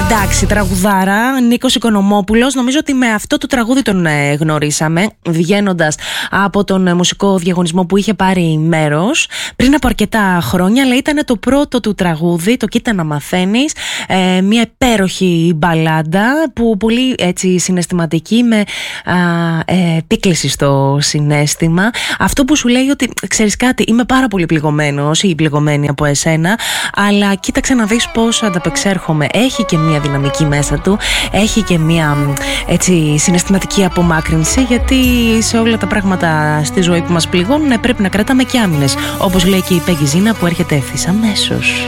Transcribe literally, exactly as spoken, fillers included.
Εντάξει, τραγουδάρα, Νίκος Οικονομόπουλος. Νομίζω ότι με αυτό το τραγούδι τον ε, γνωρίσαμε, βγαίνοντας από τον ε, μουσικό διαγωνισμό που είχε πάρει μέρος πριν από αρκετά χρόνια. Αλλά ήταν το πρώτο του τραγούδι, το «Κοίτα να μαθαίνεις», ε, μια υπέροχη μπαλάντα που πολύ έτσι συναισθηματική, με α, ε, επίκληση στο συναίσθημα. Αυτό που σου λέει ότι ξέρεις κάτι, είμαι πάρα πολύ πληγωμένος ή πληγωμένη από εσένα, αλλά κοίταξε να δεις πώς ανταπεξέρχομαι. Έχει και μια δυναμική μέσα του, έχει και μια έτσι συναισθηματική απομάκρυνση, γιατί σε όλα τα πράγματα στη ζωή που μας πληγώνουν πρέπει να κρατάμε και άμυνες, όπως λέει και η Πέγγι Ζήνα, που έρχεται ευθύς αμέσως.